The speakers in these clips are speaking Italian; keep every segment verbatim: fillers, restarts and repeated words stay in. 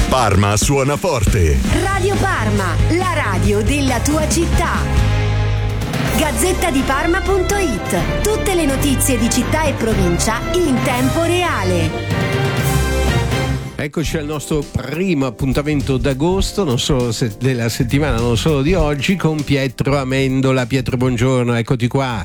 Parma suona forte. Radio Parma, la radio della tua città. Gazzetta di Parma punto it. Tutte le notizie di città e provincia in tempo reale. Eccoci al nostro primo appuntamento d'agosto, non solo se- della settimana, non solo di oggi, con Pietro Amendola. Pietro, buongiorno, eccoti qua.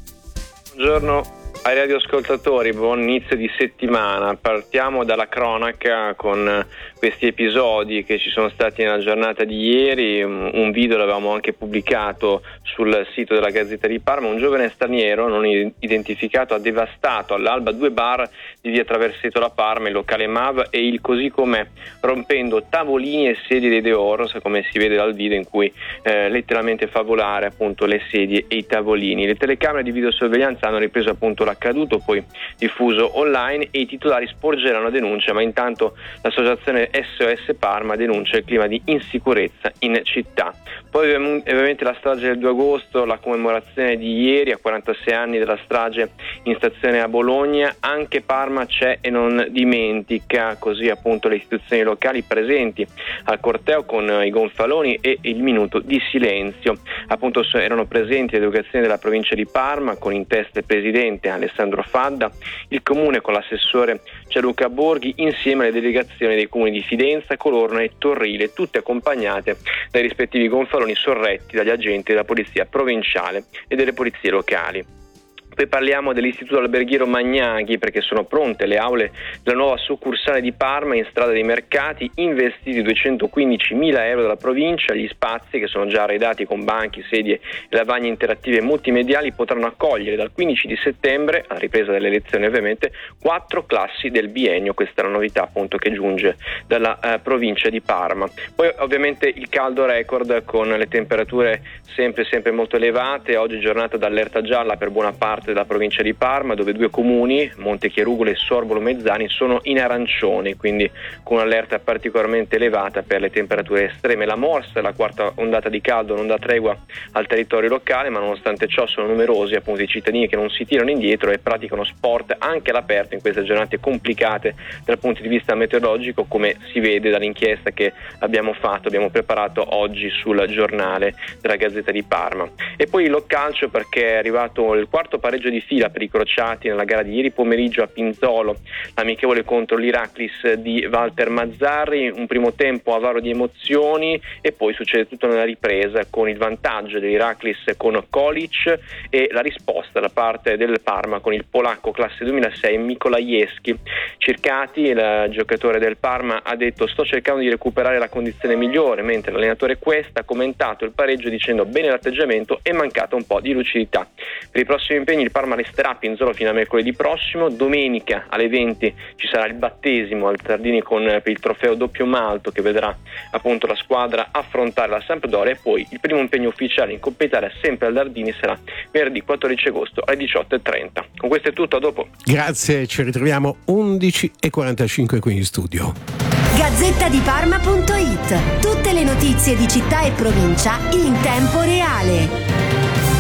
Buongiorno ai radioascoltatori, buon inizio di settimana. Partiamo dalla cronaca con questi episodi che ci sono stati nella giornata di ieri. Un video l'avevamo anche pubblicato sul sito della Gazzetta di Parma. Un giovane straniero non identificato ha devastato all'alba due bar di via Traversetto La Parma, il locale M A V e il Così Com'è, rompendo tavolini e sedie dei Deoros, come si vede dal video, in cui eh, letteralmente fa volare appunto le sedie e i tavolini. Le telecamere di videosorveglianza hanno ripreso appunto l'accaduto, poi diffuso online, e i titolari sporgeranno denuncia, ma intanto l'associazione S O S Parma denuncia il clima di insicurezza in città. Poi ovviamente la strage del due agosto, la commemorazione di ieri a quarantasei anni della strage in stazione a Bologna. Anche Parma c'è e non dimentica, così appunto le istituzioni locali presenti al corteo con i gonfaloni e il minuto di silenzio. Appunto erano presenti le delegazioni della provincia di Parma con in testa il presidente Alessandro Fadda, il comune con l'assessore Gianluca Borghi, insieme alle delegazioni dei comuni di Fidenza, Colorno e Torrile, tutte accompagnate dai rispettivi gonfaloni sorretti dagli agenti della polizia provinciale e delle polizie locali. Poi parliamo dell'Istituto Alberghiero Magnaghi, perché sono pronte le aule della nuova succursale di Parma in strada dei Mercati, investiti duecentoquindicimila euro dalla provincia. Gli spazi, che sono già arredati con banchi, sedie e lavagne interattive e multimediali, potranno accogliere dal quindici di settembre, alla ripresa delle lezioni ovviamente, quattro classi del biennio. Questa è la novità appunto che giunge dalla eh, provincia di Parma. Poi ovviamente il caldo record, con le temperature sempre sempre molto elevate. Oggi giornata d'allerta gialla per buona parte della provincia di Parma, dove due comuni, Montechierugolo e Sorbolo Mezzani, sono in arancione, quindi con un'allerta particolarmente elevata per le temperature estreme. La morsa, la quarta ondata di caldo, non dà tregua al territorio locale, ma nonostante ciò sono numerosi appunto i cittadini che non si tirano indietro e praticano sport anche all'aperto in queste giornate complicate dal punto di vista meteorologico, come si vede dall'inchiesta che abbiamo fatto, abbiamo preparato oggi sul giornale della Gazzetta di Parma. E poi lo calcio, perché è arrivato il quarto pareggio di fila per i crociati nella gara di ieri pomeriggio a Pinzolo, l'amichevole contro l'Iraklis di Walter Mazzarri. Un primo tempo avaro di emozioni e poi succede tutto nella ripresa, con il vantaggio dell'Iraklis con Kolic e la risposta da parte del Parma con il polacco classe duemilasei Mikolajewski. Circati, il giocatore del Parma, ha detto: sto cercando di recuperare la condizione migliore, mentre l'allenatore Questa ha commentato il pareggio dicendo: bene l'atteggiamento, è mancata un po' di lucidità. Per i prossimi impegni il Parma resterà a Pinzolo fino a mercoledì prossimo. Domenica alle venti ci sarà il battesimo al Tardini con, per il trofeo doppio malto, che vedrà appunto la squadra affrontare la Sampdoria, e poi il primo impegno ufficiale in Coppa Italia sempre al Tardini sarà venerdì quattordici agosto alle diciotto e trenta. Con questo è tutto, a dopo. Grazie, ci ritroviamo undici e quarantacinque qui in studio. Gazzetta di Parma punto it. Tutte le notizie di città e provincia in tempo reale.